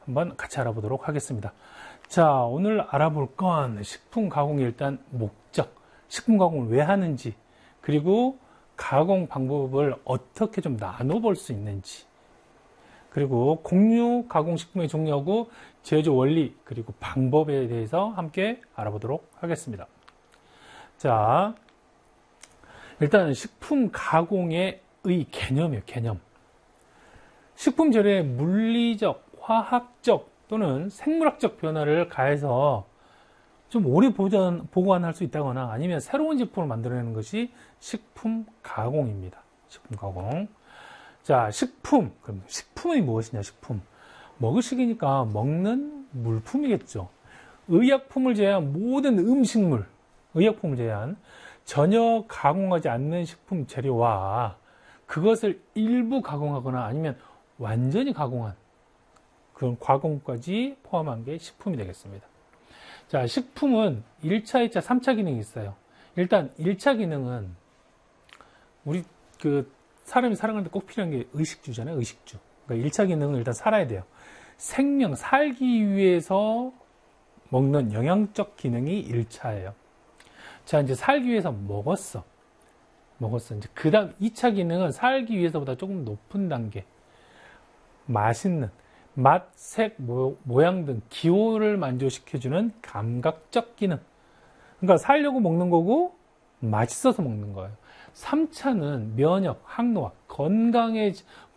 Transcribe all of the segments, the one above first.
한번 같이 알아보도록 하겠습니다. 자, 오늘 알아볼 건 식품 가공의 일단 목적, 식품 가공을 왜 하는지, 그리고 가공 방법을 어떻게 좀 나눠볼 수 있는지, 그리고 곡류 가공식품의 종류하고 제조 원리, 그리고 방법에 대해서 함께 알아보도록 하겠습니다. 자, 일단 식품 가공의 개념이에요, 개념. 식품 재료에 물리적, 화학적 또는 생물학적 변화를 가해서 좀 오래 보관할 수 있다거나 아니면 새로운 제품을 만들어내는 것이 식품 가공입니다. 식품 가공. 자, 그럼 식품이 무엇이냐, 식품. 먹을식이니까 먹는 물품이겠죠. 의약품을 제외한 모든 음식물, 의약품을 제외한 전혀 가공하지 않는 식품 재료와 그것을 일부 가공하거나 아니면 완전히 가공한 그런 가공까지 포함한 게 식품이 되겠습니다. 자, 식품은 1차, 2차, 3차 기능이 있어요. 일단 1차 기능은 우리 사람이 살아가는데 꼭 필요한 게 의식주잖아요. 의식주. 그러니까 1차 기능은 일단 살아야 돼요. 살기 위해서 먹는 영양적 기능이 1차예요. 자, 이제 살기 위해서 먹었어. 이제 그 다음 2차 기능은 살기 위해서보다 조금 높은 단계. 맛있는 맛, 색, 모양 등 기호를 만족시켜주는 감각적 기능. 그러니까 살려고 먹는 거고 맛있어서 먹는 거예요. 3차는 면역, 항노화, 건강에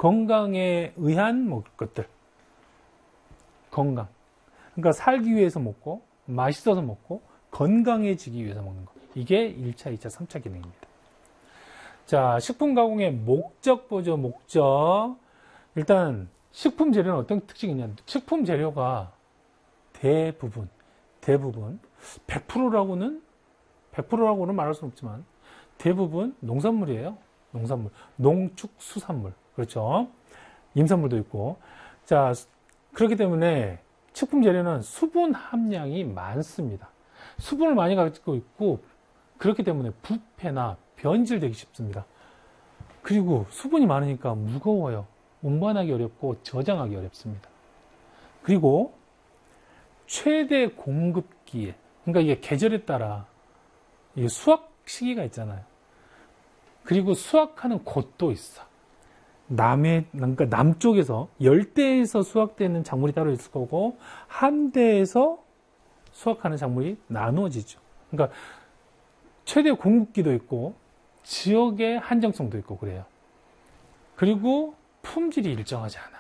의한 것들. 건강. 그러니까 살기 위해서 먹고 맛있어서 먹고 건강해지기 위해서 먹는 거. 이게 1차, 2차, 3차 기능입니다. 자, 식품 가공의 목적 보죠. 목적. 일단 식품 재료는 어떤 특징이 있냐. 식품 재료가 대부분 100%라고는 말할 수는 없지만 대부분 농산물이에요. 농산물. 농축수산물. 그렇죠. 임산물도 있고. 자, 그렇기 때문에 식품 재료는 수분 함량이 많습니다. 수분을 많이 가지고 있고 그렇기 때문에 부패나 변질되기 쉽습니다. 그리고 수분이 많으니까 무거워요. 운반하기 어렵고 저장하기 어렵습니다. 그리고 최대 공급기에, 그러니까 이게 계절에 따라 이게 수확 시기가 있잖아요. 그리고 수확하는 곳도 있어. 그러니까 남쪽에서 열대에서 수확되는 작물이 따로 있을 거고 한대에서 수확하는 작물이 나누어지죠. 그러니까 최대 공급기도 있고 지역의 한정성도 있고 그래요. 그리고 품질이 일정하지 않아.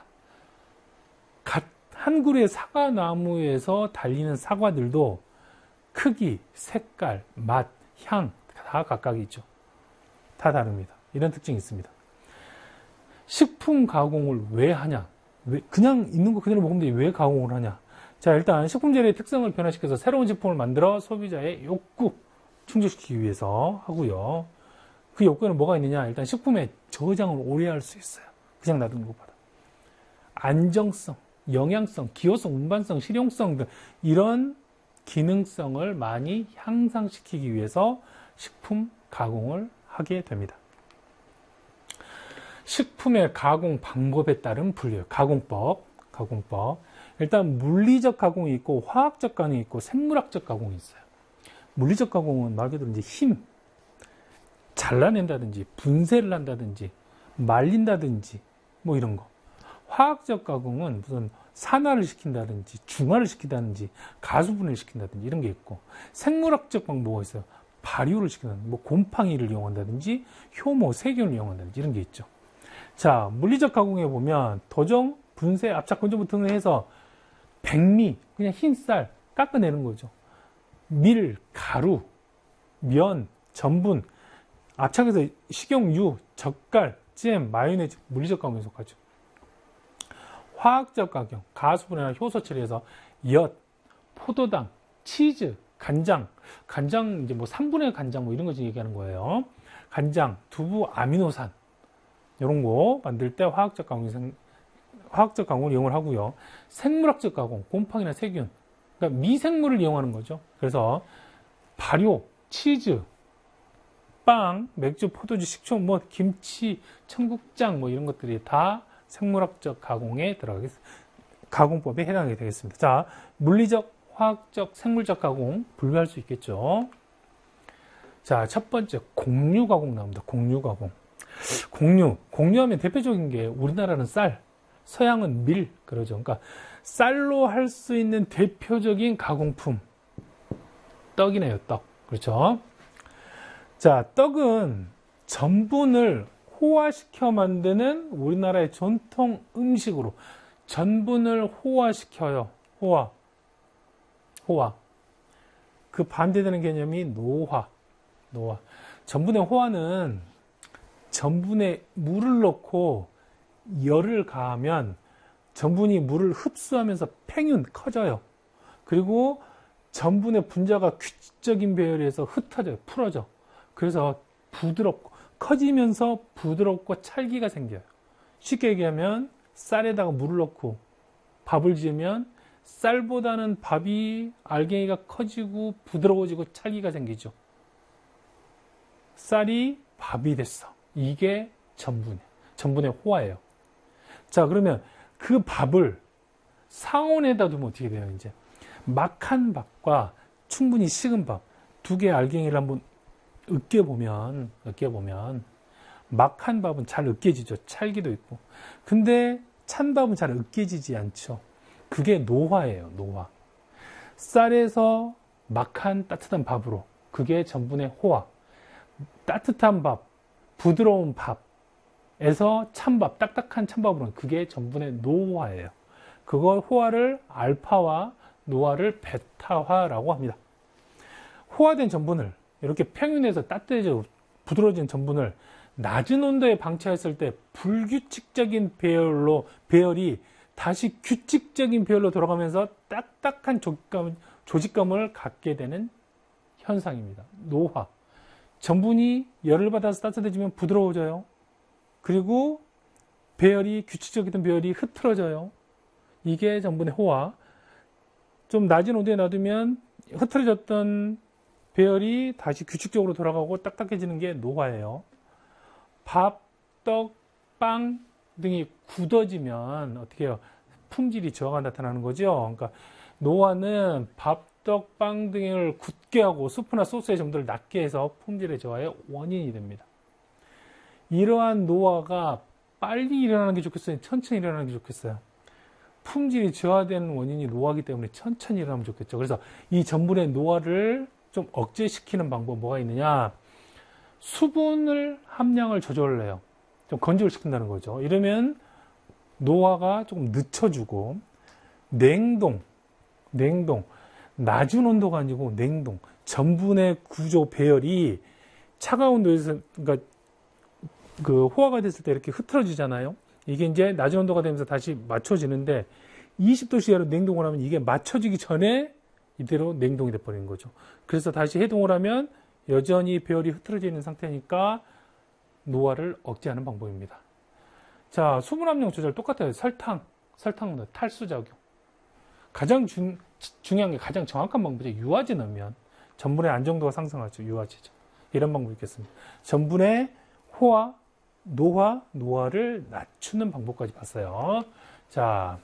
한 그루의 사과나무에서 달리는 사과들도 크기, 색깔, 맛, 향 다 각각이죠. 다 다릅니다. 이런 특징이 있습니다. 식품 가공을 왜 하냐? 그냥 있는 거 그대로 먹으면 왜 가공을 하냐? 자, 일단 식품 재료의 특성을 변화시켜서 새로운 제품을 만들어 소비자의 욕구 충족시키기 위해서 하고요. 그 욕구는 뭐가 있느냐? 일단 식품의 저장을 오래 할 수 있어요. 그냥 놔두는 것보다. 안정성, 영양성, 기호성, 운반성, 실용성 등 이런 기능성을 많이 향상시키기 위해서 식품 가공을 하게 됩니다. 식품의 가공 방법에 따른 분류, 가공법. 일단 물리적 가공이 있고 화학적 가공이 있고 생물학적 가공이 있어요. 물리적 가공은 말 그대로 이제 힘, 잘라낸다든지 분쇄를 한다든지 말린다든지 뭐 이런 거. 화학적 가공은 무슨 산화를 시킨다든지 중화를 시킨다든지 가수분해를 시킨다든지 이런 게 있고, 생물학적 방법이 있어요. 발효를 시킨다든지 뭐 곰팡이를 이용한다든지 효모, 세균을 이용한다든지 이런 게 있죠. 자, 물리적 가공에 보면 도정, 분쇄, 압착, 건조부 등을 해서 백미, 그냥 흰쌀 깎아내는 거죠. 밀, 가루, 면, 전분, 압착해서 식용유, 젓갈, 잼, 마요네즈, 물리적 가공에 속하죠. 화학적 가공, 가수분해나 효소 처리해서 엿, 포도당, 치즈, 간장 이제 뭐 3분의 간장 뭐 이런 거 얘기하는 거예요. 간장, 두부, 아미노산 이런 거 만들 때 화학적 가공을 이용을 하고요. 생물학적 가공, 곰팡이나 세균, 그러니까 미생물을 이용하는 거죠. 그래서 발효, 치즈, 빵, 맥주, 포도주, 식초, 뭐 김치, 청국장 뭐 이런 것들이 다 생물학적 가공에 가공법에 해당하게 되겠습니다. 자, 물리적, 화학적, 생물적 가공 분류할 수 있겠죠. 자, 첫 번째 곡류 가공 나옵니다. 곡류 가공. 곡류하면 대표적인 게 우리나라는 쌀, 서양은 밀 그러죠. 그러니까 쌀로 할 수 있는 대표적인 가공품 떡이네요. 떡. 그렇죠. 자, 떡은 전분을 호화시켜 만드는 우리나라의 전통 음식으로 전분을 호화시켜요. 호화. 그 반대되는 개념이 노화. 전분의 호화는 전분에 물을 넣고 열을 가하면 전분이 물을 흡수하면서 팽윤 커져요. 그리고 전분의 분자가 규칙적인 배열에서 흩어져요. 풀어져. 그래서 부드럽고 커지면서 부드럽고 찰기가 생겨요. 쉽게 얘기하면 쌀에다가 물을 넣고 밥을 지으면 쌀보다는 밥이 알갱이가 커지고 부드러워지고 찰기가 생기죠. 쌀이 밥이 됐어. 이게 전분의 호화예요. 자, 그러면 그 밥을 상온에다 두면 어떻게 돼요? 이제 막한 밥과 충분히 식은 밥 두 개의 알갱이를 한번 으깨보면 막한 밥은 잘 으깨지죠. 찰기도 있고. 근데 찬 밥은 잘 으깨지지 않죠. 그게 노화예요. 노화. 쌀에서 막한 따뜻한 밥으로, 그게 전분의 호화. 따뜻한 밥, 부드러운 밥에서 찬밥, 딱딱한 찬밥으로는 그게 전분의 노화예요. 그걸 호화를 알파화, 노화를 베타화라고 합니다. 호화된 전분을 이렇게 평균해서 따뜻해져 부드러워진 전분을 낮은 온도에 방치했을 때 불규칙적인 배열이 다시 규칙적인 배열로 돌아가면서 딱딱한 조직감을 갖게 되는 현상입니다. 노화. 전분이 열을 받아서 따뜻해지면 부드러워져요. 그리고 규칙적이던 배열이 흐트러져요. 이게 전분의 호화. 좀 낮은 온도에 놔두면 흐트러졌던 배열이 다시 규칙적으로 돌아가고 딱딱해지는 게 노화예요. 밥, 떡, 빵 등이 굳어지면 어떻게 해요? 품질이 저하가 나타나는 거죠. 그러니까 노화는 밥, 떡, 빵 등을 굳게 하고 수프나 소스의 점도를 낮게 해서 품질의 저하의 원인이 됩니다. 이러한 노화가 빨리 일어나는 게 좋겠어요? 천천히 일어나는 게 좋겠어요? 품질이 저하되는 원인이 노화이기 때문에 천천히 일어나면 좋겠죠. 그래서 이 전분의 노화를 좀 억제시키는 방법 뭐가 있느냐? 수분을 함량을 조절을 해요. 좀 건조를 시킨다는 거죠. 이러면 노화가 조금 늦춰주고, 냉동, 낮은 온도가 아니고 냉동, 전분의 구조 배열이 차가운 온도에서, 그러니까 그 호화가 됐을 때 이렇게 흐트러지잖아요. 이게 이제 낮은 온도가 되면서 다시 맞춰지는데 20도 이하로 냉동을 하면 이게 맞춰지기 전에 이대로 냉동이 돼버리는 거죠. 그래서 다시 해동을 하면 여전히 배열이 흐트러져 있는 상태니까 노화를 억제하는 방법입니다. 자, 수분 함량 조절 똑같아요. 설탕 탈수작용. 가장 중요한 게 가장 정확한 방법이죠. 유화제 넣으면 전분의 안정도가 상승하죠. 유화제죠. 이런 방법이 있겠습니다. 전분의 호화, 노화를 낮추는 방법까지 봤어요. 자,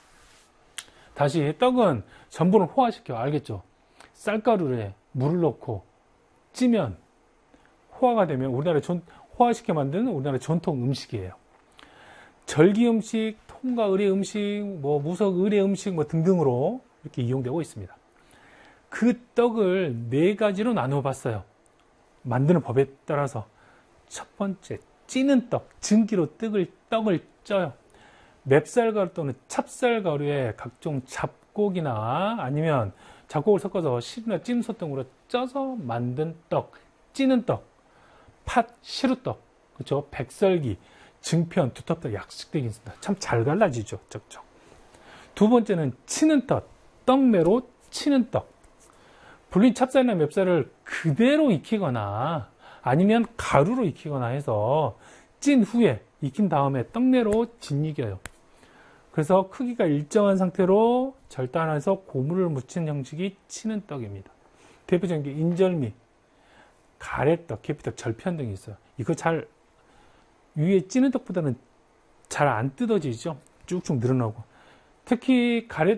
다시 떡은 전분을 호화시켜. 알겠죠? 쌀가루에 물을 넣고 찌면 호화가 되면 호화시켜 만드는 우리나라의 전통 음식이에요. 절기 음식, 통과 의례 음식, 무석 의례 음식 등등으로 이렇게 이용되고 있습니다. 그 떡을 4가지로 나누어 봤어요. 만드는 법에 따라서. 첫 번째, 찌는 떡, 증기로 떡을 쪄요. 맵쌀가루 또는 찹쌀가루에 각종 잡곡이나 아니면 잡곡을 섞어서 실이나 찜소 등으로 쪄서 만든 떡, 찌는 떡, 팥, 시루떡, 그렇죠? 백설기, 증편, 두텁떡, 약식등이 있습니다. 참 잘 갈라지죠, 쩍쩍. 두 번째는 치는 떡, 떡매로 치는 떡. 불린 찹쌀이나 맵쌀을 그대로 익히거나 아니면 가루로 익히거나 해서 찐 후에 익힌 다음에 떡내로 짓이겨요. 그래서 크기가 일정한 상태로 절단해서 고무를 묻힌 형식이 치는 떡입니다. 대표적인 게 인절미, 가래떡, 계피떡, 절편 등이 있어요. 이거 위에 찌는 떡보다는 잘 안 뜯어지죠. 쭉쭉 늘어나고. 특히